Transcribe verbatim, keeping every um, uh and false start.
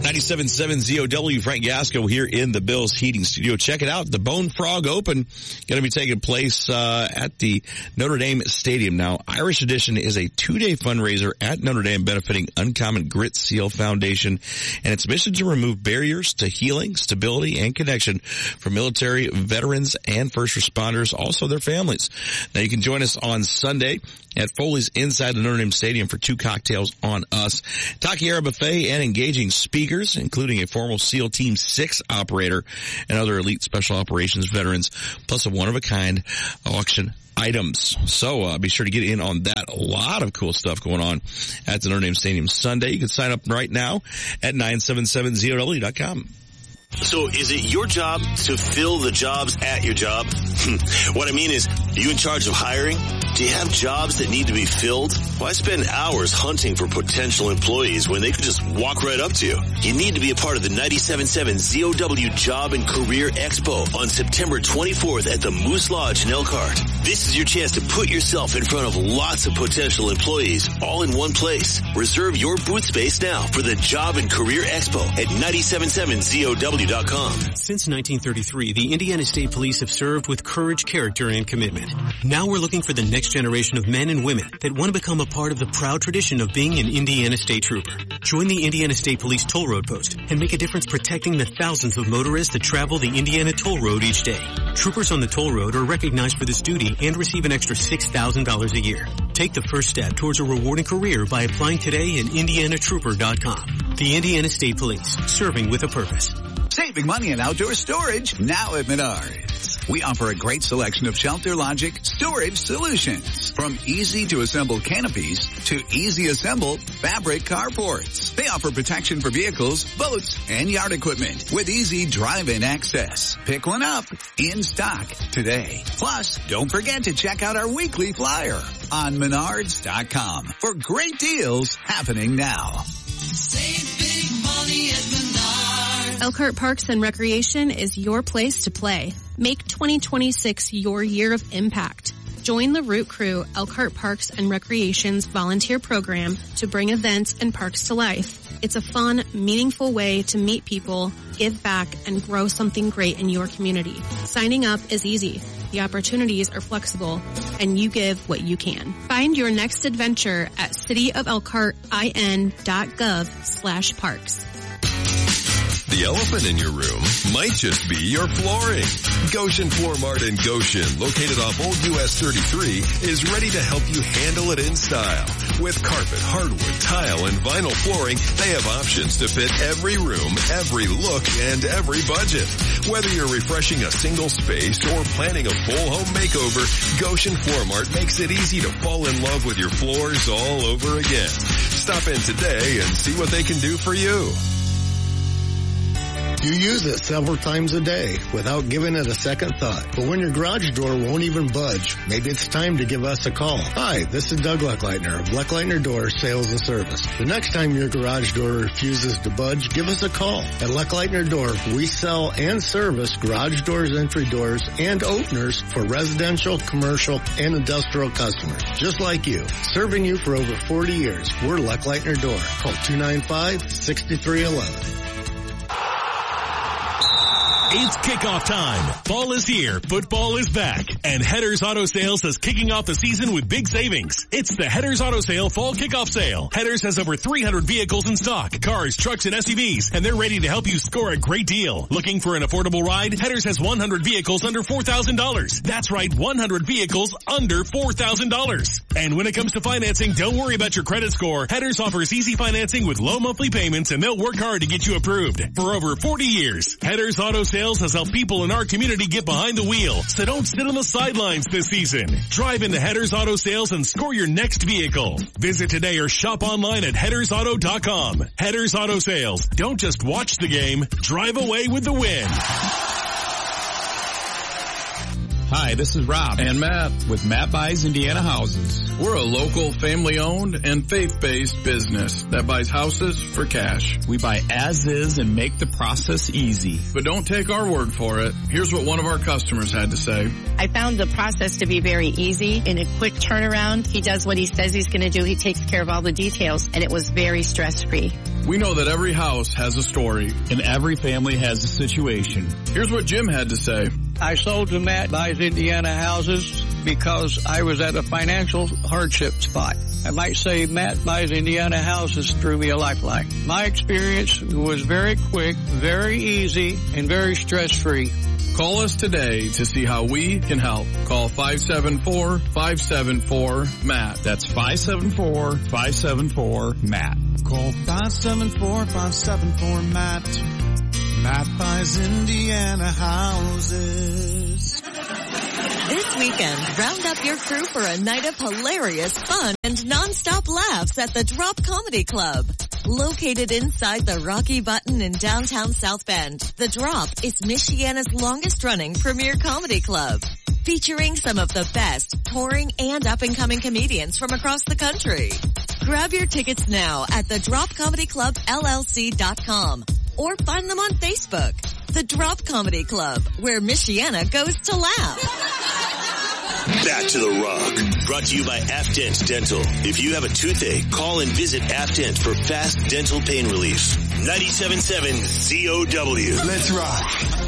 ninety-seven point seven Z O W, Frank Gasco here in the Bills Heating Studio. Check it out. The Bone Frog Open going to be taking place uh, at the Notre Dame Stadium. Now, Irish Edition is a two-day fundraiser at Notre Dame benefiting Uncommon Grit Seal Foundation and its mission to remove barriers to healing, stability, and connection for military, veterans, and first responders, also their families. Now, you can join us on Sunday at Foley's inside the Notre Dame Stadium for two cocktails on us, Taquiera Buffet, and engaging speakers, including a formal SEAL Team six operator and other elite special operations veterans, plus a one-of-a-kind auction items. So uh, be sure to get in on that. A lot of cool stuff going on at the Notre Dame Stadium Sunday. You can sign up right now at nine seven seven Z O W dot com. So is it your job to fill the jobs at your job? What I mean is, are you in charge of hiring? Do you have jobs that need to be filled? Why spend hours hunting for potential employees when they could just walk right up to you? You need to be a part of the ninety-seven point seven Z O W Job and Career Expo on September twenty-fourth at the Moose Lodge in Elkhart. This is your chance to put yourself in front of lots of potential employees all in one place. Reserve your booth space now for the Job and Career Expo at ninety-seven point seven Z O W dot com. Since nineteen thirty-three, the Indiana State Police have served with courage, character, and commitment. Now we're looking for the next generation of men and women that want to become a part of the proud tradition of being an Indiana State Trooper. Join the Indiana State Police Toll Road Post and make a difference protecting the thousands of motorists that travel the Indiana Toll Road each day. Troopers on the toll road are recognized for this duty and receive an extra six thousand dollars a year. Take the first step towards a rewarding career by applying today at indiana trooper dot com. The Indiana State Police, serving with a purpose. Saving money in outdoor storage now at Menards. We offer a great selection of Shelter Logic storage solutions. From easy to assemble canopies to easy assemble fabric carports. They offer protection for vehicles, boats, and yard equipment with easy drive-in access. Pick one up in stock today. Plus, don't forget to check out our weekly flyer on menards dot com for great deals happening now. Save big money at Menards. Elkhart Parks and Recreation is your place to play. Make twenty twenty-six your year of impact. Join the Root Crew Elkhart Parks and Recreation's volunteer program to bring events and parks to life. It's a fun, meaningful way to meet people, give back, and grow something great in your community. Signing up is easy. The opportunities are flexible, and you give what you can. Find your next adventure at cityofelkhartin.gov slash parks. The elephant in your room might just be your flooring. Goshen Floor Mart in Goshen, located off Old U S thirty-three, is ready to help you handle it in style. With carpet, hardwood, tile, and vinyl flooring, they have options to fit every room, every look, and every budget. Whether you're refreshing a single space or planning a full home makeover, Goshen Floor Mart makes it easy to fall in love with your floors all over again. Stop in today and see what they can do for you. You use it several times a day without giving it a second thought. But when your garage door won't even budge, maybe it's time to give us a call. Hi, this is Doug Leckleitner of Leckleitner Door Sales and Service. The next time your garage door refuses to budge, give us a call. At Leckleitner Door, we sell and service garage doors, entry doors, and openers for residential, commercial, and industrial customers. Just like you. Serving you for over forty years. We're Leckleitner Door. Call two nine five, six three one one. It's kickoff time. Fall is here. Football is back. And Headers Auto Sales is kicking off the season with big savings. It's the Headers Auto Sale Fall Kickoff Sale. Headers has over three hundred vehicles in stock, cars, trucks, and S U Vs, and they're ready to help you score a great deal. Looking for an affordable ride? Headers has one hundred vehicles under four thousand dollars. That's right, one hundred vehicles under four thousand dollars. And when it comes to financing, don't worry about your credit score. Headers offers easy financing with low monthly payments, and they'll work hard to get you approved. For over forty years, Headers Auto Sales has helped people in our community get behind the wheel. So don't sit on the sidelines this season. Drive into Headers Auto Sales and score your next vehicle. Visit today or shop online at headers auto dot com. Headers Auto Sales. Don't just watch the game. Drive away with the win. Hi, this is Rob and Matt with Matt Buys Indiana Houses. We're a local, family-owned, and faith-based business that buys houses for cash. We buy as is and make the process easy. But don't take our word for it. Here's what one of our customers had to say. I found the process to be very easy. In a quick turnaround, he does what he says he's going to do. He takes care of all the details, and it was very stress-free. We know that every house has a story. And every family has a situation. Here's what Jim had to say. I sold to Matt Buys Indiana Houses because I was at a financial hardship spot. I might say Matt Buys Indiana Houses threw me a lifeline. My experience was very quick, very easy, and very stress-free. Call us today to see how we can help. Call five seven four, five seven four, M A T. That's five seven four, five seven four, M A T. Call five seven four, five seven four, M A T. Matt Buys Indiana Houses. This weekend, round up your crew for a night of hilarious fun and non-stop laughs at the Drop Comedy Club. Located inside the Rocky Button in downtown South Bend, the Drop is Michiana's longest-running premier comedy club, featuring some of the best touring and up-and-coming comedians from across the country. Grab your tickets now at the drop comedy club L L C dot com or find them on Facebook. The Drop Comedy Club, where Michiana goes to laugh. Back to the Rock. Brought to you by Afdent Dental. If you have a toothache, call and visit Afdent for fast dental pain relief. ninety-seven point seven Z O W. Let's rock.